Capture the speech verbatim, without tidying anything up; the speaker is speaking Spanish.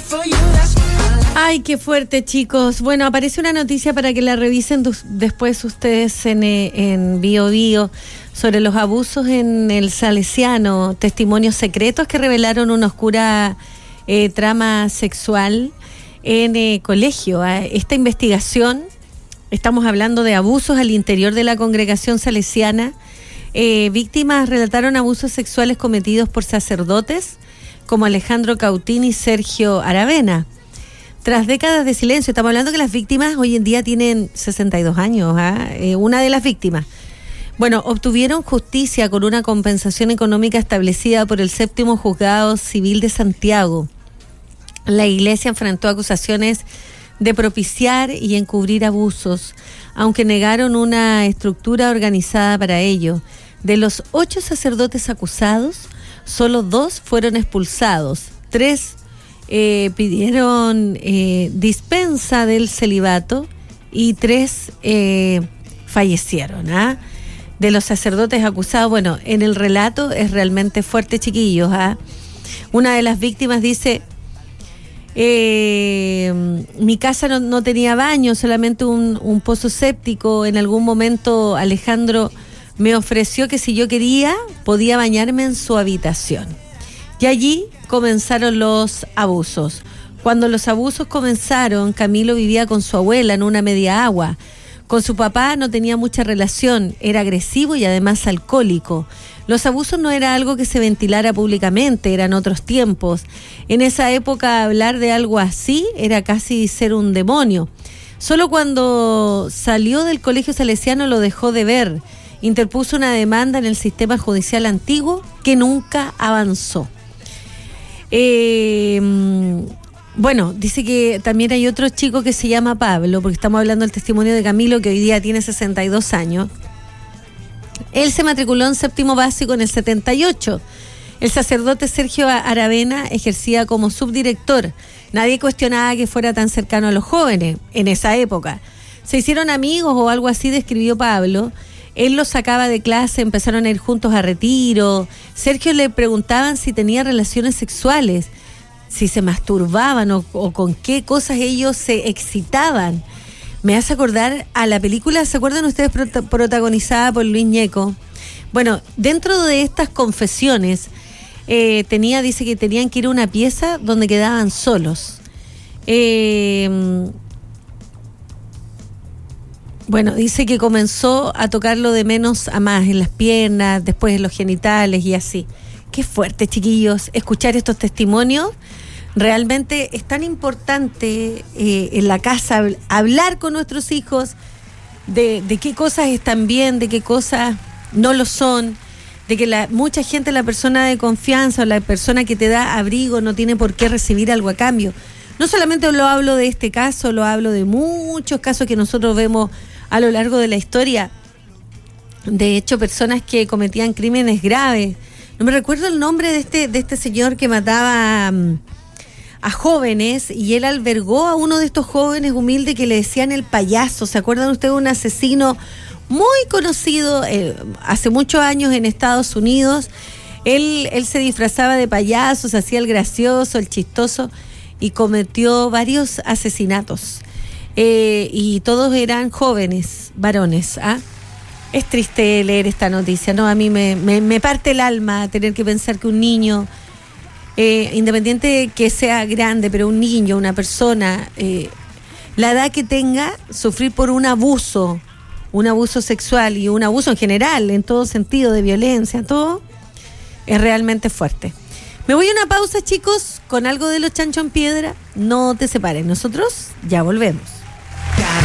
Ay, qué fuerte, chicos. Bueno, aparece una noticia para que la revisen dus- después ustedes en, eh, en Bio Bio sobre los abusos en el Salesiano, testimonios secretos que revelaron una oscura eh, trama sexual en eh, colegio. ¿eh? Esta investigación, estamos hablando de abusos al interior de la congregación salesiana. Eh, víctimas relataron abusos sexuales cometidos por sacerdotes como Alejandro Cautín y Sergio Aravena. Tras décadas de silencio, estamos hablando que las víctimas hoy en día tienen sesenta y dos años, ¿eh? Eh, una de las víctimas. Bueno, obtuvieron justicia con una compensación económica establecida por el séptimo juzgado civil de Santiago. La iglesia enfrentó acusaciones de propiciar y encubrir abusos, aunque negaron una estructura organizada para ello. De los ocho sacerdotes acusados, solo dos fueron expulsados, tres Eh, pidieron eh, dispensa del celibato y tres eh, fallecieron. ¿ah? De los sacerdotes acusados, bueno, en el relato es realmente fuerte, chiquillos. ¿ah? Una de las víctimas dice, eh, mi casa no, no tenía baño, solamente un, un pozo séptico. En algún momento Alejandro me ofreció que si yo quería, podía bañarme en su habitación. Y allí comenzaron los abusos. Cuando los abusos comenzaron, Camilo vivía con su abuela en una media agua. Con su papá no tenía mucha relación, era agresivo y además alcohólico. Los abusos no era algo que se ventilara públicamente, eran otros tiempos. En esa época hablar de algo así era casi ser un demonio. Solo cuando salió del colegio salesiano lo dejó de ver. Interpuso una demanda en el sistema judicial antiguo que nunca avanzó. Eh, bueno, dice que también hay otro chico que se llama Pablo, porque estamos hablando del testimonio de Camilo, que hoy día tiene sesenta y dos años. Él se matriculó en séptimo básico en el setenta y ocho. El sacerdote Sergio Aravena ejercía como subdirector. Nadie cuestionaba que fuera tan cercano a los jóvenes en esa época. Se hicieron amigos o algo así, describió Pablo. Él los sacaba de clase, empezaron a ir juntos a retiro. Sergio le preguntaban si tenía relaciones sexuales, si se masturbaban o, o con qué cosas ellos se excitaban. Me hace acordar a la película, ¿se acuerdan ustedes? Prota- protagonizada por Luis Ñeco. Bueno, dentro de estas confesiones, eh, tenía, dice que tenían que ir a una pieza donde quedaban solos. Eh... Bueno, dice que comenzó a tocarlo de menos a más, en las piernas, después en los genitales y así. Qué fuerte, chiquillos, escuchar estos testimonios. Realmente es tan importante eh, en la casa hablar con nuestros hijos de, de qué cosas están bien, de qué cosas no lo son, de que la, mucha gente, la persona de confianza o la persona que te da abrigo no tiene por qué recibir algo a cambio. No solamente lo hablo de este caso, lo hablo de muchos casos que nosotros vemos a lo largo de la historia. De hecho, personas que cometían crímenes graves. No me recuerdo el nombre de este, de este señor que mataba um, a jóvenes, y él albergó a uno de estos jóvenes humildes que le decían el payaso. ¿Se acuerdan ustedes? Un asesino muy conocido eh, hace muchos años en Estados Unidos. Él, él se disfrazaba de payaso, se hacía el gracioso, el chistoso, y cometió varios asesinatos. Eh, y todos eran jóvenes, varones. ¿ah? Es triste leer esta noticia, ¿no? A mí me, me, me parte el alma tener que pensar que un niño, eh, independiente de que sea grande, pero un niño, una persona, eh, la edad que tenga, sufrir por un abuso, un abuso sexual y un abuso en general, en todo sentido, de violencia, todo, es realmente fuerte. Me voy a una pausa, chicos, con algo de Los Chancho en Piedra. No te separes, nosotros ya volvemos.